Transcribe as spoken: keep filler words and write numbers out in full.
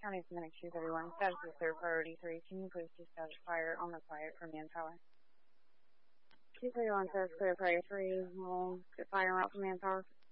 County Semantic two thirty-one, status is clear priority three. Can you please dispatch fire on the quiet for manpower? two thirty-one says clear priority three. We'll get fire out for manpower.